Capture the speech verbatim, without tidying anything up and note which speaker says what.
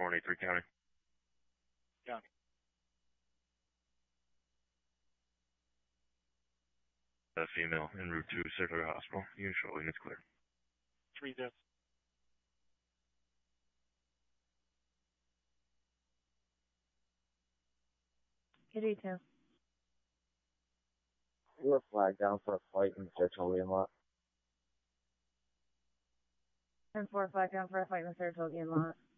Speaker 1: four and eight three County.
Speaker 2: Yeah.
Speaker 1: A female en route to Saratoga Hospital. Unit short units clear.
Speaker 2: Three deaths.
Speaker 3: Kitty two.
Speaker 4: You were flagged down for a fight in the Saratoga lot.
Speaker 3: ten four flag down for a fight in the Saratoga lot.